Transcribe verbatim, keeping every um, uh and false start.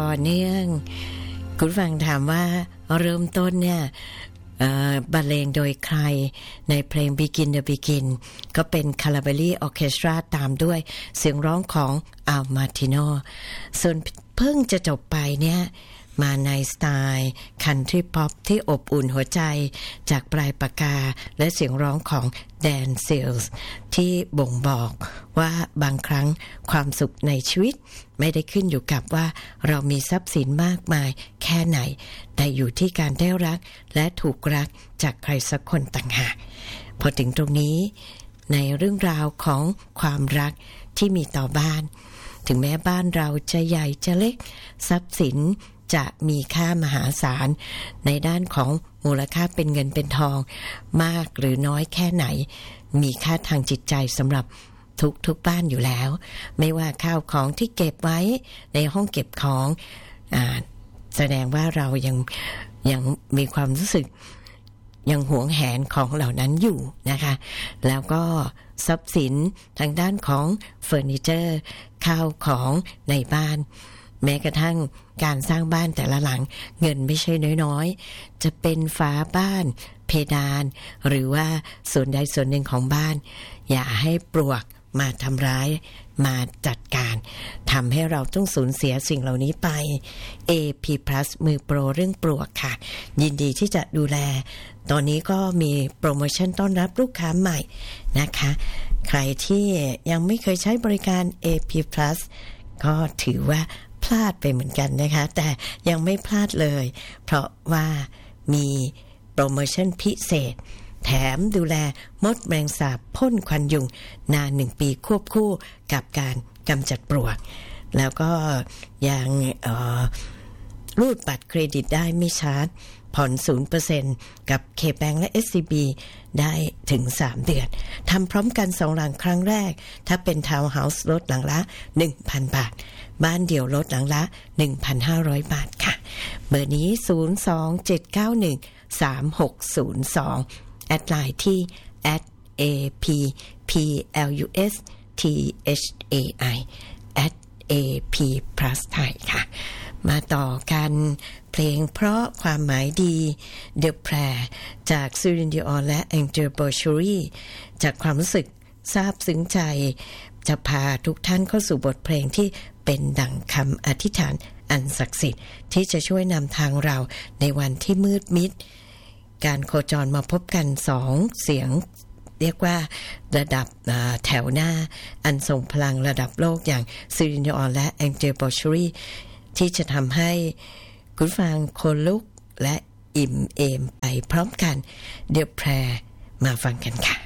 ต่อเนื่องคุณฟังถามว่าเริ่มต้นเนี่ยบรรเลงโดยใครในเพลง Begin the Begin ก็เป็น Calabelli Orchestra ตามด้วยเสียงร้องของ Al Martino ส่วนเพิ่งจะจบไปเนี่ยมาในสไตล์คันทรีป๊อปที่อบอุ่นหัวใจจากปลายปากกาและเสียงร้องของแดนซิลส์ที่บ่งบอกว่าบางครั้งความสุขในชีวิตไม่ได้ขึ้นอยู่กับว่าเรามีทรัพย์สินมากมายแค่ไหนแต่อยู่ที่การได้รักและถูกรักจากใครสักคนต่างหากพอถึงตรงนี้ในเรื่องราวของความรักที่มีต่อบ้านถึงแม้บ้านเราจะใหญ่จะเล็กทรัพย์สินจะมีค่ามหาศาลในด้านของมูลค่าเป็นเงินเป็นทองมากหรือน้อยแค่ไหนมีค่าทางจิตใจสำหรับทุกทุกบ้านอยู่แล้วไม่ว่าข้าวของที่เก็บไว้ในห้องเก็บของอ่าแสดงว่าเรายังยังมีความรู้สึกยังหวงแหนของเหล่านั้นอยู่นะคะแล้วก็ทรัพย์สินทางด้านของเฟอร์นิเจอร์ข้าวของในบ้านแม้กระทั่งการสร้างบ้านแต่ละหลังเงินไม่ใช่น้อยๆจะเป็นฝาบ้านเพดานหรือว่าส่วนใดส่วนหนึ่งของบ้านอย่าให้ปลวกมาทำร้ายมาจัดการทำให้เราต้องสูญเสียสิ่งเหล่านี้ไป เอ พี Plus มือโปรเรื่องปลวกค่ะยินดีที่จะดูแลตอนนี้ก็มีโปรโมชั่นต้อนรับลูกค้าใหม่นะคะใครที่ยังไม่เคยใช้บริการ เอ พี Plus ก็ถือว่าพลาดไปเหมือนกันนะคะแต่ยังไม่พลาดเลยเพราะว่ามีโปรโมชั่นพิเศษแถมดูแลมดแมลงสาบพ่นควันยุงนานหนึ่งปีควบคู่กับการกำจัดปลวกแล้วก็ยังรูดบัตรเครดิตได้ไม่ชาร์จผ่อน ศูนย์เปอร์เซ็นต์ กับ K-Bank และ เอส ซี บี ได้ถึงสามเดือนทำพร้อมกันสองหลังครั้งแรกถ้าเป็นทาวน์เฮาส์ลดหลังละ หนึ่งพัน บาทบ้านเดี่ยวลดหลังละ หนึ่งพันห้าร้อย บาทค่ะเบอร์นี้ศูนย์ สอง เจ็ด เก้า หนึ่ง สาม หก ศูนย์ สองแอดไลน์ที่ แอท เอ พี พี แอล ยู เอส ที เอช เอ ไอ แอท เอ พี Plus ไทยค่ะมาต่อกันเพลงเพราะความหมายดี The Prayer จากซิลิน ดิออนและแองเจล บอชูรีจากความรู้สึกซาบซึ้งใจจะพาทุกท่านเข้าสู่บทเพลงที่เป็นดั่งคำอธิษฐานอันศักดิ์สิทธิ์ที่จะช่วยนำทางเราในวันที่มืดมิดการโคจรมาพบกันสองเสียงเรียกว่าระดับแถวหน้าอันทรงพลังระดับโลกอย่างซิลิน ดิออนและแองเจล บอชูรีที่จะทำให้คุณฟังคนลุกและอิ่มเอมไปพร้อมกันเดี๋ยวแพรมาฟังกันค่ะ